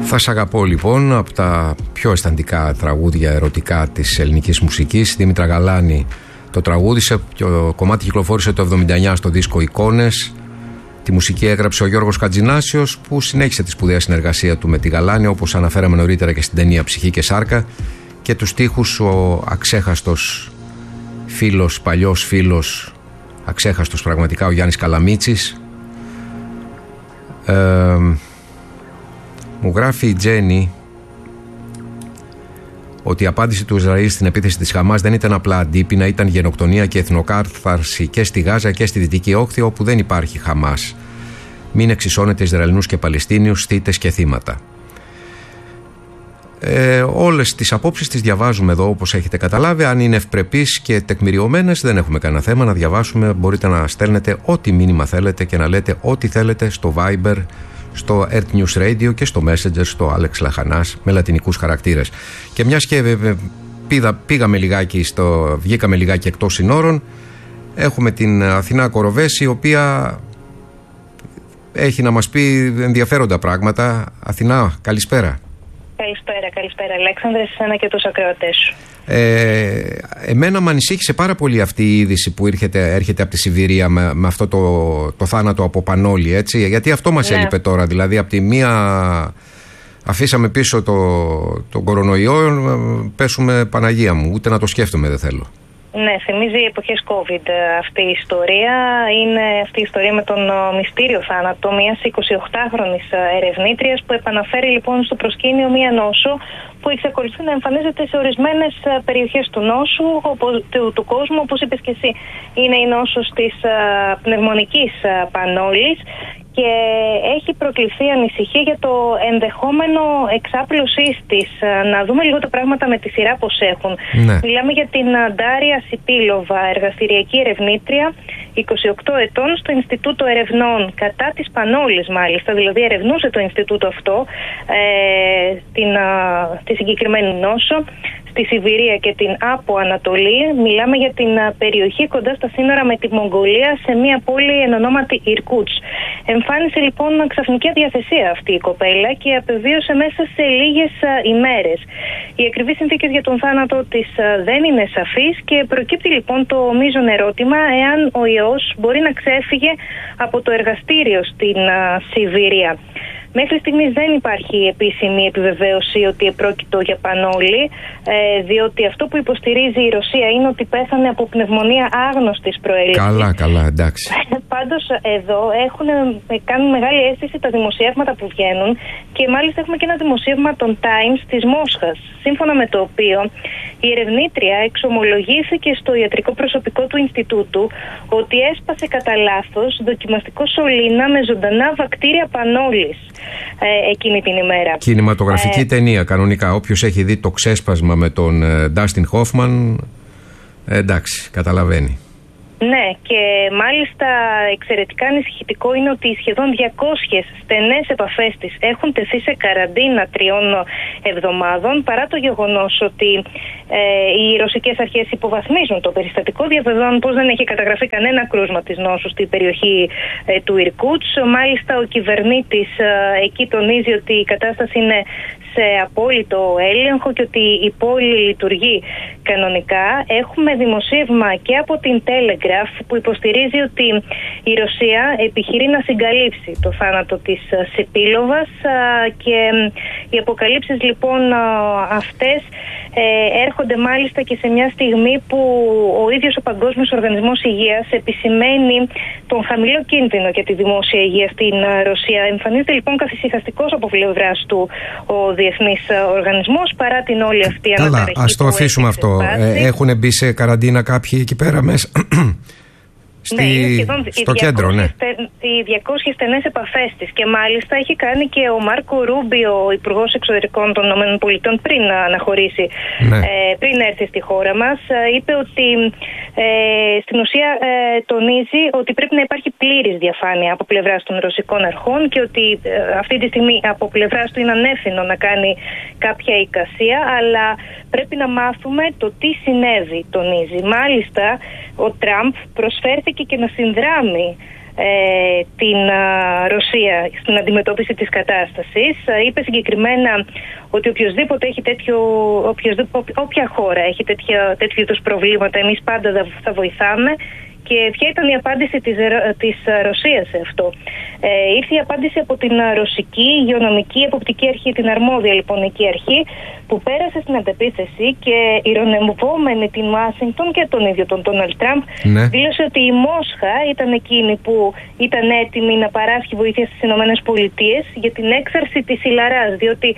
Θα σ' αγαπώ λοιπόν, από τα πιο αισθαντικά τραγούδια ερωτικά της ελληνικής μουσικής. Δήμητρα Γαλάνη το τραγούδισε, το κομμάτι κυκλοφόρησε το 1979 στο δίσκο Εικόνες. Τη μουσική έγραψε ο Γιώργος Χατζηνάσιος, που συνέχισε τη σπουδαία συνεργασία του με τη Γαλάνη, όπως αναφέραμε νωρίτερα και στην ταινία Ψυχή και Σάρκα. Και τους στίχους ο αξέχαστος φίλος, παλιός φίλος, αξέχαστος πραγματικά, ο Γιάννης Καλαμίτσης. Μου γράφει η Τζέννη ότι η απάντηση του Ισραήλ στην επίθεση της Χαμάς δεν ήταν απλά αντίπεινα, ήταν γενοκτονία και εθνοκάρθαρση και στη Γάζα και στη Δυτική Όχθη, όπου δεν υπάρχει Χαμάς. Μην εξισώνετε Ισραηλινούς και Παλαιστίνιους, θύτες και θύματα. Όλες τις απόψεις τις διαβάζουμε εδώ, όπως έχετε καταλάβει. Αν είναι ευπρεπείς και τεκμηριωμένες, δεν έχουμε κανένα θέμα να διαβάσουμε. Μπορείτε να στέλνετε ό,τι μήνυμα θέλετε και να λέτε ό,τι θέλετε στο Viber, στο Earth News Radio και στο Messenger, στο Alex Λαχανάς, με λατινικούς χαρακτήρες. Και μιας και βγήκαμε λιγάκι εκτός συνόρων, έχουμε την Αθηνά Κοροβέση, η οποία έχει να μας πει ενδιαφέροντα πράγματα. Αθηνά, καλησπέρα. Καλησπέρα Αλέξανδρε, σε εσένα και τους ακροατές σου. Εμένα με ανησύχησε πάρα πολύ αυτή η είδηση που έρχεται από τη Σιβηρία με αυτό το θάνατο από πανόλη, έτσι, γιατί αυτό μας έλειπε τώρα. Δηλαδή από τη μία αφήσαμε πίσω τον κορονοϊό, πέσουμε Παναγία μου, ούτε να το σκέφτομαι δεν θέλω. Ναι, θυμίζει εποχές COVID αυτή η ιστορία. Είναι αυτή η ιστορία με τον μυστήριο θάνατο μιας 28χρονης ερευνήτριας, που επαναφέρει λοιπόν στο προσκήνιο μια νόσο που εξακολουθεί να εμφανίζεται σε ορισμένες περιοχές του κόσμου, όπως είπες και εσύ. Είναι η νόσος της πνευμονικής πανόλης και έχει προκληθεί ανησυχία για το ενδεχόμενο εξάπλωσής της. Να δούμε λίγο τα πράγματα με τη σειρά πως έχουν. Ναι. Μιλάμε για την Ντάρια Σιπίλοβα, εργαστηριακή ερευνήτρια, 28 ετών, στο Ινστιτούτο Ερευνών κατά της πανόλης μάλιστα, δηλαδή ερευνούσε το Ινστιτούτο αυτό τη συγκεκριμένη νόσο στη Σιβηρία και την Άπο Ανατολή. Μιλάμε για την περιοχή κοντά στα σύνορα με τη Μογγολία, σε μια πόλη εν ονόματι Ιρκούτς. Εμφάνισε λοιπόν ξαφνική αδιαθεσία αυτή η κοπέλα και απεβίωσε μέσα σε λίγες ημέρες. Οι ακριβείς συνθήκες για τον θάνατο της δεν είναι σαφείς και προκύπτει λοιπόν το μείζον ερώτημα εάν ο ιός μπορεί να ξέφυγε από το εργαστήριο στην Σιβηρία. Μέχρι στιγμής δεν υπάρχει επίσημη επιβεβαίωση ότι επρόκειτο για πανόλη, διότι αυτό που υποστηρίζει η Ρωσία είναι ότι πέθανε από πνευμονία άγνωστης προέλευσης. Καλά, εντάξει. Πάντως εδώ κάνουν μεγάλη αίσθηση τα δημοσιεύματα που βγαίνουν και μάλιστα έχουμε και ένα δημοσίευμα των Times της Μόσχας, σύμφωνα με το οποίο η ερευνήτρια εξομολογήθηκε στο ιατρικό προσωπικό του Ινστιτούτου ότι έσπασε κατά λάθος δοκιμαστικό σωλήνα με ζωντανά βακτήρια πανόλης εκείνη την ημέρα. Κινηματογραφική ταινία κανονικά. Όποιος έχει δει το ξέσπασμα με τον Ντάστιν Χόφμαν, εντάξει, καταλαβαίνει. Ναι, και μάλιστα εξαιρετικά ανησυχητικό είναι ότι σχεδόν 200 στενές επαφές της έχουν τεθεί σε καραντίνα 3 εβδομάδων, παρά το γεγονός ότι οι ρωσικές αρχές υποβαθμίζουν το περιστατικό, διαβεβαιώνουν πως δεν έχει καταγραφεί κανένα κρούσμα της νόσου στην περιοχή του Ιρκούτς. Μάλιστα ο κυβερνήτης εκεί τονίζει ότι η κατάσταση είναι σε απόλυτο έλεγχο και ότι η πόλη λειτουργεί κανονικά. Έχουμε δημοσίευμα και από την Telegraph που υποστηρίζει ότι η Ρωσία επιχειρεί να συγκαλύψει το θάνατο της Σιπίλοβας και οι αποκαλύψεις λοιπόν αυτές έρχονται μάλιστα και σε μια στιγμή που ο ίδιος ο Παγκόσμιος Οργανισμός Υγείας επισημαίνει τον χαμηλό κίνδυνο για τη δημόσια υγεία στην Ρωσία. Εμφανίζεται λοιπόν καθησυχαστικός από πλευράς του ο Διεθνής Οργανισμός, παρά την όλη αυτή αναταραχή. Καλά, ας το αφήσουμε αυτό. Έχουν μπει σε καραντίνα κάποιοι εκεί πέρα μέσα? Στο κέντρο, ναι. Οι 200 στενές επαφές της, και μάλιστα έχει κάνει και ο Μάρκο Ρούμπιο, ο Υπουργός Εξωτερικών των ΗΠΑ, πριν αναχωρήσει, ναι, πριν έρθει στη χώρα μας, είπε ότι στην ουσία τονίζει ότι πρέπει να υπάρχει πλήρης διαφάνεια από πλευράς των ρωσικών αρχών και ότι αυτή τη στιγμή από πλευράς του είναι ανεύθυνο να κάνει κάποια εικασία, αλλά πρέπει να μάθουμε το τι συνέβη, τονίζει. Μάλιστα, ο Τραμπ προσφέρθηκε και να συνδράμει την Ρωσία στην αντιμετώπιση της κατάστασης. Είπε συγκεκριμένα ότι όποια χώρα έχει τέτοιου είδους προβλήματα, εμείς πάντα θα βοηθάμε. Και ποια ήταν η απάντηση της Ρωσίας σε αυτό? Ήρθε η απάντηση από την Ρωσική Υγειονομική Εποπτική Αρχή, την αρμόδια λοιπόν εκεί αρχή, που πέρασε στην αντεπίθεση και ειρωνευόμενη την Ουάσιγκτον και τον ίδιο τον Ντόναλντ Τραμπ, δήλωσε ότι η Μόσχα ήταν εκείνη που ήταν έτοιμη να παράσχει βοήθεια στις ΗΠΑ για την έξαρση της ηλαράς, διότι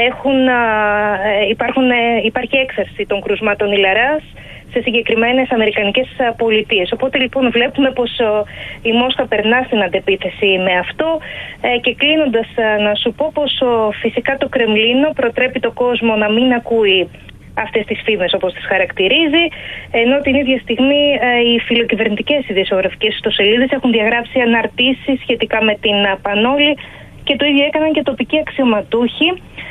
υπάρχει έξαρση των κρουσμάτων ηλαράς σε συγκεκριμένες αμερικανικές πολιτείες. Οπότε λοιπόν βλέπουμε πως η Μόσχα περνά στην αντεπίθεση με αυτό, και κλείνοντας να σου πω πως φυσικά το Κρεμλίνο προτρέπει το κόσμο να μην ακούει αυτές τις φήμες όπως τις χαρακτηρίζει, ενώ την ίδια στιγμή οι φιλοκυβερνητικές ειδησιογραφικές ιστοσελίδες έχουν διαγράψει αναρτήσεις σχετικά με την Πανόλη, και το ίδιο έκαναν και τοπικοί αξιωματούχοι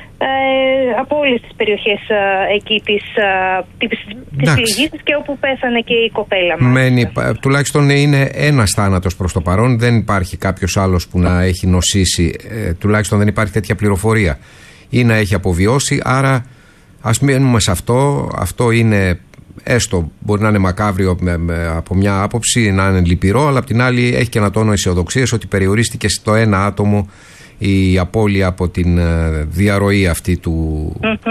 από όλες τις περιοχές εκεί της πληγής και όπου πέθανε και η κοπέλα μας. Τουλάχιστον είναι ένας θάνατος προς το παρόν. Δεν υπάρχει κάποιος άλλος που να έχει νοσήσει, τουλάχιστον δεν υπάρχει τέτοια πληροφορία ή να έχει αποβιώσει. Άρα ας μείνουμε σε αυτό. Αυτό είναι, έστω μπορεί να είναι μακάβριο από μια άποψη, να είναι λυπηρό, αλλά απ' την άλλη έχει και ένα τόνο αισιοδοξίας ότι περιορίστηκε στο ένα άτομο η απώλεια από την διαρροή αυτή του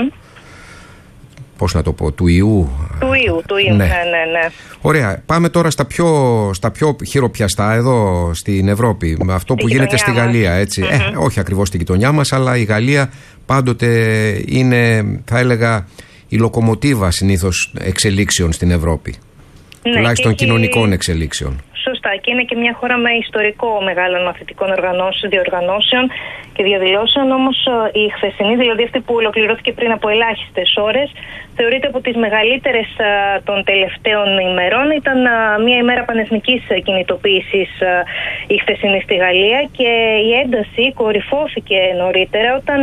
πώς να το πω, του ιού. Του ιού, ναι. Ωραία, πάμε τώρα στα πιο χειροπιαστά εδώ στην Ευρώπη, με αυτό που γίνεται στη Γαλλία, έτσι. Όχι ακριβώς στην γειτονιά μας, αλλά η Γαλλία πάντοτε είναι, θα έλεγα, η λοκομοτίβα συνήθως εξελίξεων στην Ευρώπη, τουλάχιστον κοινωνικών εξελίξεων. Σωστά, και είναι και μια χώρα με ιστορικό μεγάλων μαθητικών διοργανώσεων και διαδηλώσεων. Όμως η χθεσινή, δηλαδή αυτή που ολοκληρώθηκε πριν από ελάχιστες ώρες, θεωρείται από τις μεγαλύτερες των τελευταίων ημερών. Ήταν μια ημέρα πανεθνικής κινητοποίησης η χθεσινή στη Γαλλία, και η ένταση κορυφώθηκε νωρίτερα όταν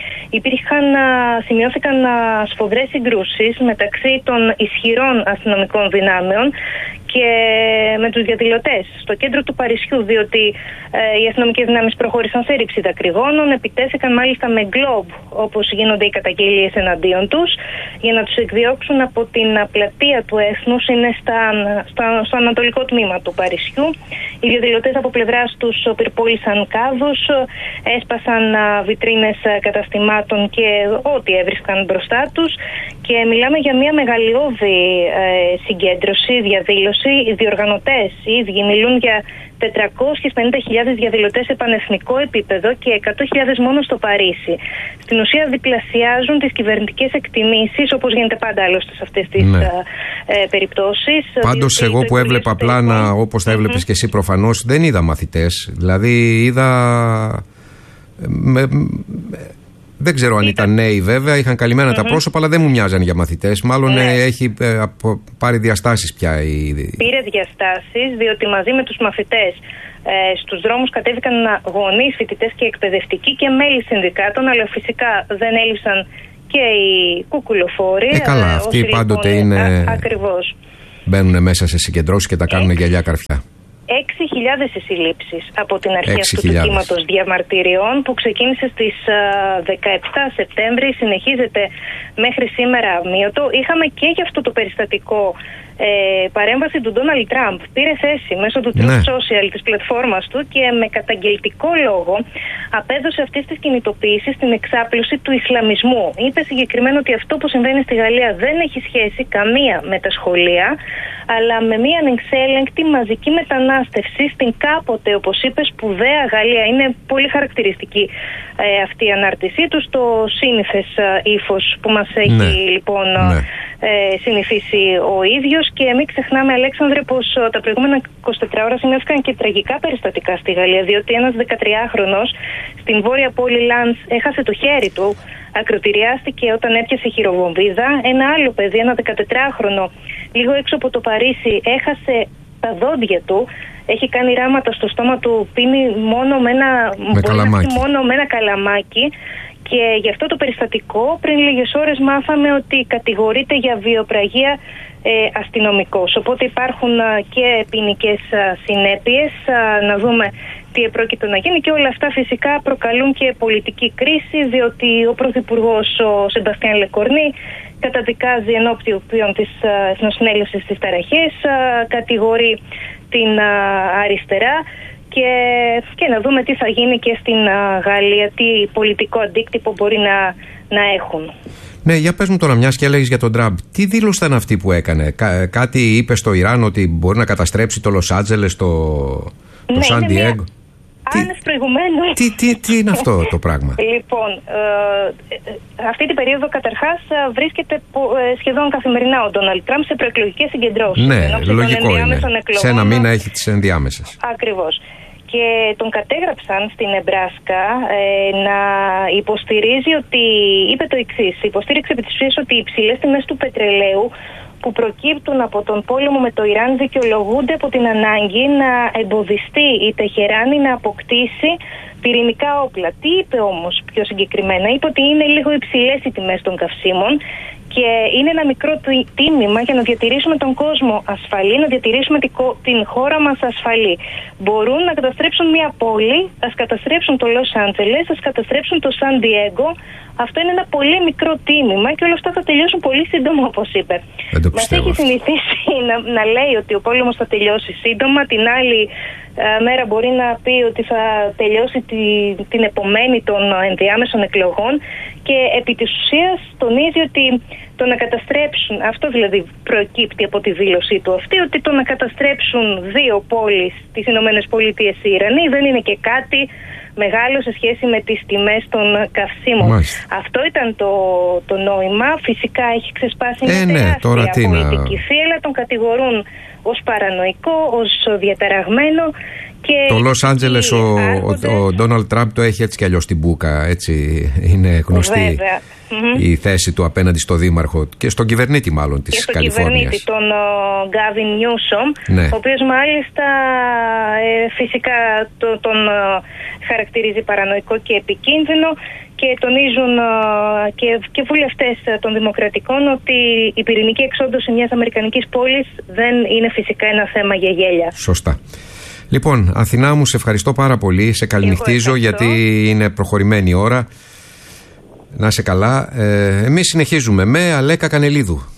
σημειώθηκαν σφοδρές συγκρούσεις μεταξύ των ισχυρών αστυνομικών δυνάμεων και με τους διαδηλωτές στο κέντρο του Παρισιού, διότι οι αστυνομικές δυνάμεις προχώρησαν σε ρήψη δακρυγόνων, επιτέθηκαν μάλιστα με γκλόμπ, όπως γίνονται οι καταγγελίες εναντίον τους, για να τους εκδιώξουν από την πλατεία του Έθνους, είναι στο ανατολικό τμήμα του Παρισιού. Οι διαδηλωτές από πλευράς τους πυρπόλησαν κάδους, έσπασαν βιτρίνες καταστημάτων και ό,τι έβρισκαν μπροστά τους, και μιλάμε για μια μεγαλειώδη συγκέντρωση, διαδήλωση. Οι διοργανωτές οι ίδιοι μιλούν για 450.000 διαδηλωτές σε πανεθνικό επίπεδο και 100.000 μόνο στο Παρίσι. Στην ουσία διπλασιάζουν τις κυβερνητικές εκτιμήσεις, όπως γίνεται πάντα άλλωστε σε αυτές τις περιπτώσεις. Πάντως εγώ που έβλεπα πλάνα, όπως τα έβλεπες και εσύ προφανώς, δεν είδα μαθητές. Δηλαδή είδα... Δεν ξέρω αν ήταν νέοι, βέβαια, είχαν καλυμμένα τα πρόσωπα, αλλά δεν μου μοιάζαν για μαθητές. Μάλλον έχει πάρει διαστάσεις πια. Πήρε διαστάσεις, διότι μαζί με τους μαθητές στους δρόμους κατέβηκαν γονείς, φοιτητές και εκπαιδευτικοί και μέλη συνδικάτων, αλλά φυσικά δεν έλειψαν και οι κουκουλοφόροι. Καλά, αυτοί πάντοτε είναι. Ακριβώς. Μπαίνουν μέσα σε συγκεντρώσεις και τα κάνουν γυαλιά καρφιά. 6.000 συλλήψεις από την αρχή αυτού του κύματος διαμαρτυριών που ξεκίνησε στις 17 Σεπτέμβρη, συνεχίζεται μέχρι σήμερα αμύωτο. Είχαμε και για αυτό το περιστατικό παρέμβαση του Ντόναλντ Τραμπ. Πήρε θέση μέσω του Truth Social, της πλατφόρμας του, και με καταγγελτικό λόγο απέδωσε αυτές τις κινητοποίησεις στην εξάπλωση του Ισλαμισμού. Είπε συγκεκριμένα ότι αυτό που συμβαίνει στη Γαλλία δεν έχει σχέση καμία με τα σχολεία, αλλά με μια ανεξέλεγκτη μαζική μετανάστευση στην κάποτε, όπως είπε, σπουδαία Γαλλία. Είναι πολύ χαρακτηριστική αυτή η ανάρτησή του, στο σύνηθες ύφος που μας έχει λοιπόν συνηθίσει ο ίδιος. Και μην ξεχνάμε, Αλέξανδρε, πως τα προηγούμενα 24 ώρα σημειώθηκαν και τραγικά περιστατικά στη Γαλλία, διότι ένας 13χρονος στην βόρεια πόλη Λαντς έχασε το χέρι του, ακροτηριάστηκε όταν έπιασε χειροβομβίδα. Ένα άλλο παιδί, ένα 14χρονο, λίγο έξω από το Παρίσι, έχασε τα δόντια του, έχει κάνει ράματα στο στόμα του, πίνει μόνο με ένα καλαμάκι. Και γι' αυτό το περιστατικό πριν λίγες ώρες μάθαμε ότι κατηγορείται για βιοπραγία αστυνομικός. Οπότε υπάρχουν και ποινικές συνέπειες. Να δούμε τι επρόκειτο να γίνει, και όλα αυτά φυσικά προκαλούν και πολιτική κρίση, διότι ο Πρωθυπουργός, ο Σεμπαστιάν Λεκορνή, καταδικάζει ενώπιον της Εθνοσυνέλευσης τις ταραχές, κατηγορεί την αριστερά και να δούμε τι θα γίνει και στην Γαλλία, τι πολιτικό αντίκτυπο μπορεί να έχουν. Ναι, για πες μου τώρα, μιας και έλεγες για τον Τραμπ, τι δήλωση ήταν αυτή που έκανε? Κάτι είπε στο Ιράν ότι μπορεί να καταστρέψει το Λος Άντζελες, το Σαν Διέγκο? Άνες προηγουμένως. Τι είναι αυτό το πράγμα? Λοιπόν, αυτή την περίοδο καταρχάς βρίσκεται σχεδόν καθημερινά ο Ντόναλντ Τραμπ σε προεκλογικές συγκεντρώσεις. Ναι, λογικό είναι. Σε ένα μήνα έχει τις ενδιάμεσες. Ακριβώς. Και τον κατέγραψαν στην Νεμπράσκα να υποστηρίζει ότι, είπε το εξής, υποστήριξε επί της ουσίας ότι οι υψηλές τιμές του πετρελαίου που προκύπτουν από τον πόλεμο με το Ιράν δικαιολογούνται από την ανάγκη να εμποδιστεί η Τεχεράνη να αποκτήσει πυρηνικά όπλα. Τι είπε όμως πιο συγκεκριμένα? Είπε ότι είναι λίγο υψηλές οι τιμές των καυσίμων και είναι ένα μικρό τίμημα για να διατηρήσουμε τον κόσμο ασφαλή, να διατηρήσουμε την χώρα μας ασφαλή. Μπορούν να καταστρέψουν μια πόλη, ας καταστρέψουν το Λος Άντζελες, ας καταστρέψουν το Σαν Διέγκο. Αυτό είναι ένα πολύ μικρό τίμημα και όλα αυτά θα τελειώσουν πολύ σύντομα, όπως είπε. Μας έχει συνηθίσει να λέει ότι ο πόλεμος θα τελειώσει σύντομα, την άλλη μέρα μπορεί να πει ότι θα τελειώσει την επομένη των ενδιάμεσων εκλογών, και επί της ουσίας τονίζει ότι το να καταστρέψουν, αυτό δηλαδή προκύπτει από τη δήλωσή του αυτή, ότι το να καταστρέψουν δύο πόλεις, τις Ηνωμένες Πολιτείες οι Ιρανοί, δεν είναι και κάτι μεγάλο σε σχέση με τις τιμές των καυσίμων. Μάλιστα. Αυτό ήταν το νόημα. Φυσικά έχει ξεσπάσει μια τεράστια πολιτική θύελλα. Τον κατηγορούν ως παρανοϊκό, ως διαταραγμένο. Και το Λος Άντζελες ο Ντόναλντ Τραμπ το έχει έτσι κι αλλιώς στην μπούκα. Έτσι είναι γνωστή η θέση του απέναντι στο δήμαρχο και στον κυβερνήτη μάλλον της Καλιφόρνιας. Και στον κυβερνήτη, τον Γκάβιν Νιούσομ, ναι. Ο οποίος μάλιστα φυσικά τον χαρακτηρίζει παρανοϊκό και επικίνδυνο, και τονίζουν και βουλευτές των Δημοκρατικών ότι η πυρηνική εξόντωση μιας αμερικανικής πόλης δεν είναι φυσικά ένα θέμα για γέλια. Σωστά. Λοιπόν, Αθηνά μου, σε ευχαριστώ πάρα πολύ. Σε καληνυχτίζω γιατί είναι προχωρημένη η ώρα. Να είσαι καλά. Εμείς συνεχίζουμε με Αλέκα Κανελίδου.